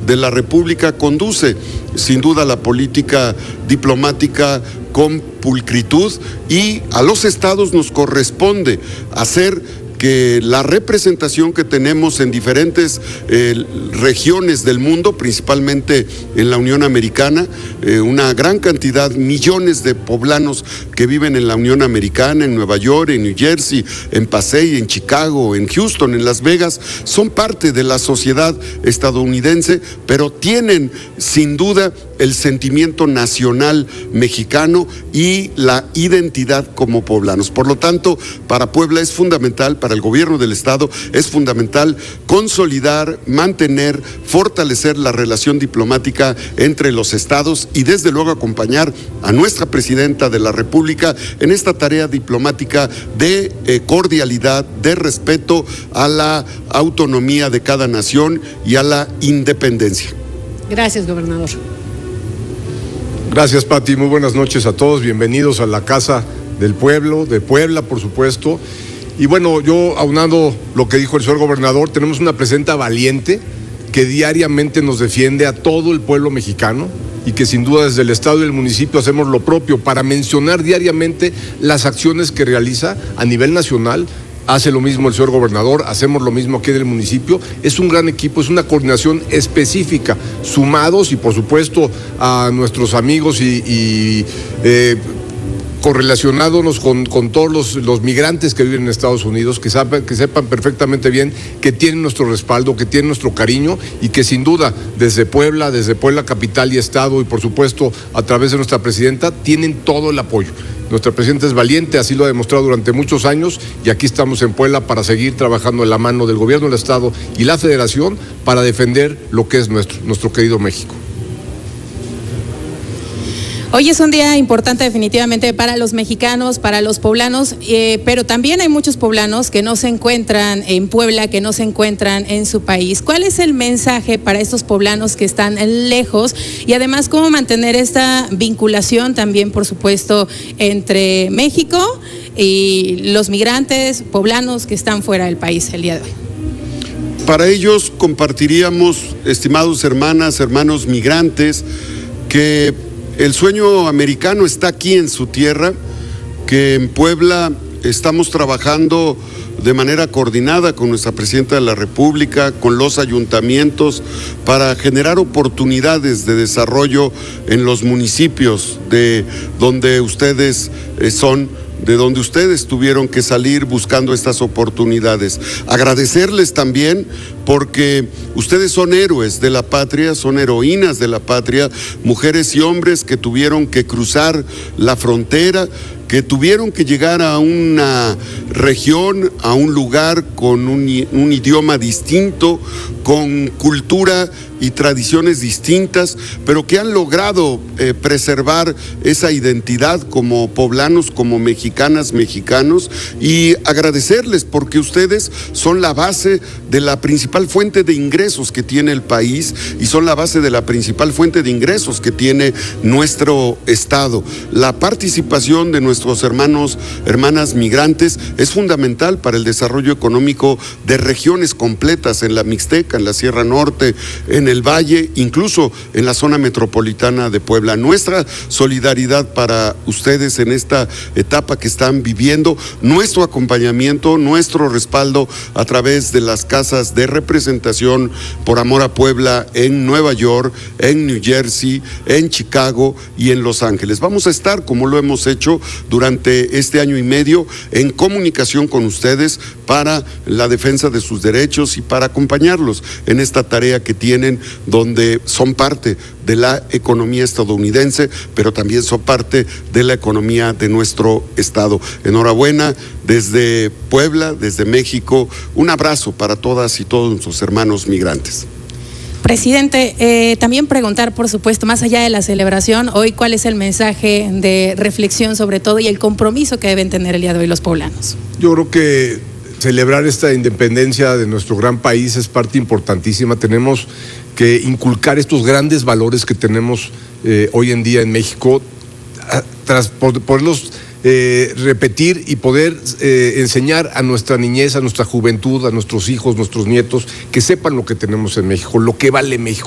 de la República conduce sin duda la política diplomática con pulcritud, y a los estados nos corresponde hacer que la representación que tenemos en diferentes regiones del mundo, principalmente en la Unión Americana, una gran cantidad, millones de poblanos que viven en la Unión Americana, en Nueva York, en New Jersey, en Pasay, en Chicago, en Houston, en Las Vegas, son parte de la sociedad estadounidense, pero tienen sin duda el sentimiento nacional mexicano y la identidad como poblanos. Por lo tanto, para Puebla es fundamental, para el gobierno del estado es fundamental consolidar, mantener, fortalecer la relación diplomática entre los estados y desde luego acompañar a nuestra presidenta de la República en esta tarea diplomática de cordialidad, de respeto a la autonomía de cada nación y a la independencia. Gracias, gobernador. Gracias, Pati. Muy buenas noches a todos. Bienvenidos a la Casa del Pueblo, de Puebla, por supuesto. Y bueno, yo aunando lo que dijo el señor gobernador, tenemos una presidenta valiente que diariamente nos defiende a todo el pueblo mexicano y que sin duda desde el estado y el municipio hacemos lo propio para mencionar diariamente las acciones que realiza a nivel nacional. Hace lo mismo el señor gobernador, hacemos lo mismo aquí en el municipio. Es un gran equipo, es una coordinación específica, sumados y por supuesto a nuestros amigos y correlacionándonos con todos los migrantes que viven en Estados Unidos, que sepan perfectamente bien que tienen nuestro respaldo, que tienen nuestro cariño y que sin duda desde Puebla capital y estado y por supuesto a través de nuestra presidenta tienen todo el apoyo. Nuestra presidenta es valiente, así lo ha demostrado durante muchos años y aquí estamos en Puebla para seguir trabajando en la mano del gobierno del estado y la federación para defender lo que es nuestro querido México. Hoy es un día importante definitivamente para los mexicanos, para los poblanos, pero también hay muchos poblanos que no se encuentran en Puebla, que no se encuentran en su país. ¿Cuál es el mensaje para estos poblanos que están lejos? Y además, ¿cómo mantener esta vinculación también, por supuesto, entre México y los migrantes poblanos que están fuera del país el día de hoy? Para ellos compartiríamos, estimados hermanas, hermanos migrantes, que el sueño americano está aquí en su tierra, que en Puebla estamos trabajando de manera coordinada con nuestra presidenta de la República, con los ayuntamientos, para generar oportunidades de desarrollo en los municipios de donde ustedes son, de donde ustedes tuvieron que salir buscando estas oportunidades. Agradecerles también porque ustedes son héroes de la patria, son heroínas de la patria, mujeres y hombres que tuvieron que cruzar la frontera, que tuvieron que llegar a una región, a un lugar con un idioma distinto, con cultura y tradiciones distintas, pero que han logrado preservar esa identidad como poblanos, como mexicanas, mexicanos, y agradecerles porque ustedes son la base de la principal fuente de ingresos que tiene el país y son la base de la principal fuente de ingresos que tiene nuestro estado. La participación de nuestros hermanos, hermanas migrantes es fundamental para el desarrollo económico de regiones completas en la Mixteca, en la Sierra Norte, en el Valle, incluso en la zona metropolitana de Puebla. Nuestra solidaridad para ustedes en esta etapa que están viviendo, nuestro acompañamiento, nuestro respaldo a través de las casas de representación por amor a Puebla en Nueva York, en New Jersey, en Chicago y en Los Ángeles. Vamos a estar, como lo hemos hecho durante este año y medio, en comunicación con ustedes para la defensa de sus derechos y para acompañarlos en esta tarea que tienen, donde son parte de la economía estadounidense, pero también son parte de la economía de nuestro estado. Enhorabuena desde Puebla, desde México, un abrazo para todas y todos nuestros hermanos migrantes. Presidente, también preguntar, por supuesto, más allá de la celebración, hoy cuál es el mensaje de reflexión sobre todo y el compromiso que deben tener el día de hoy los poblanos. Yo creo que celebrar esta independencia de nuestro gran país es parte importantísima. Tenemos que inculcar estos grandes valores que tenemos hoy en día en México, poderlos repetir y poder enseñar a nuestra niñez, a nuestra juventud, a nuestros hijos, nuestros nietos, que sepan lo que tenemos en México, lo que vale México.